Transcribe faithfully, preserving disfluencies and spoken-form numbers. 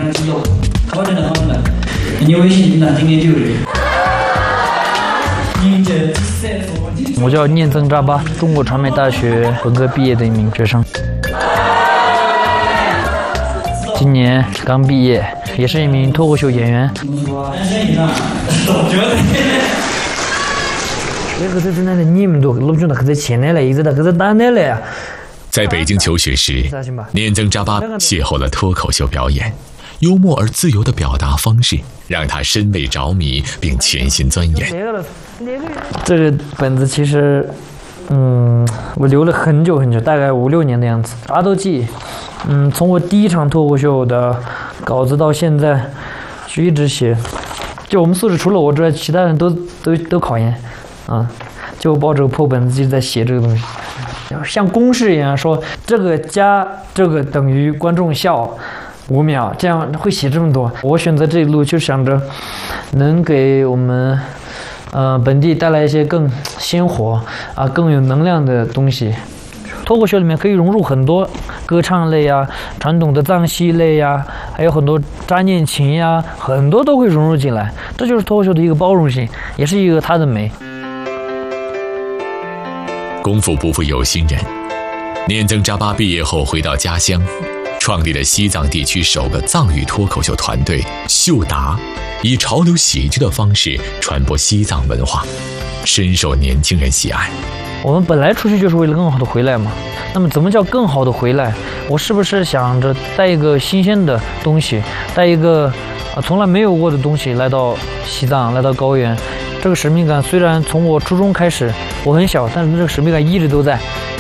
看只有好着呢好着呢，你微信领导今天就有人。 我叫念曾扎巴，中国传媒大学本科毕业的一名学生，今年刚毕业，也是一名脱口秀演员。 在北京求学时，念曾扎巴邂逅了脱口秀表演，幽默而自由的表达方式让他深为着迷，并潜心钻研。 这个本子其实，嗯，我留了很久很久，大概五六年的样子，啥都记。嗯，从我第一场脱口秀的稿子到现在，就一直写。就我们宿舍除了我之外，其他人都都都考研，啊，就抱着破本子一直在写这个东西，像公式一样说这个加这个等于观众笑五秒，这样会写这么多。我选择这一路就想着能给我们呃本地带来一些更鲜活啊、更有能量的东西。脱口秀里面可以融入很多歌唱类呀、传统的藏戏类呀，还有很多扎念琴呀，很多都会融入进来。这就是脱口秀的一个包容性，也是一个它的美。 功夫不负有心人，念曾扎巴毕业后回到家乡，创立了西藏地区首个藏语脱口秀团队秀达，以潮流喜剧的方式传播西藏文化，深受年轻人喜爱。 我们本来出去就是为了更好的回来嘛，那么怎么叫更好的回来？我是不是想着带一个新鲜的东西，带一个啊从来没有过的东西来到西藏，来到高原？这个使命感虽然从我初中开始我很小，但是这个使命感一直都在，